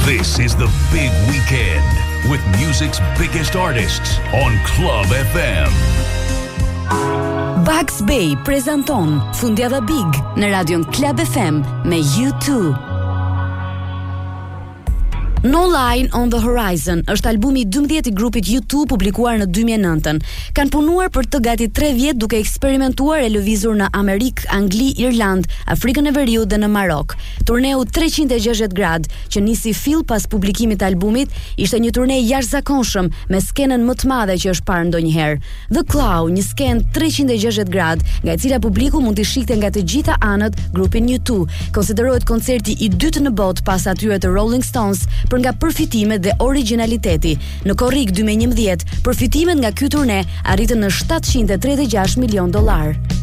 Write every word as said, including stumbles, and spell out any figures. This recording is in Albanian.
This is the big weekend with music's biggest artists on Club F M. Bugs Bay prezanton Fundjava Big në radion Club F M me U two. No Line on the Horizon është albumi i dymbëdhjetë i grupit U two publikuar në dy mijë e nëntë. Kanë punuar për të gati tre vjet duke eksperimentuar e lëvizur në Amerikë, Angli, Irland, Afrikën e Veriut dhe në Marok. Turneu treqind e gjashtëdhjetë gradë, që nisi fill pas publikimit të albumit, ishte një turne jashtëzakonshëm me skenën më të madhe që është parë ndonjëherë. The Claw, një skenë treqind e gjashtëdhjetë gradë, nga e cila publiku mund të shihte nga të gjitha anët grupin U two. Konsiderohet koncerti i dytë në botë pas atyre të Rolling Stones për nga përfitimet dhe originaliteti. Në korrik dy mijë e njëmbëdhjetë, përfitimet nga ky turne arritën në shtatëqind e tridhjetë e gjashtë milion dollar.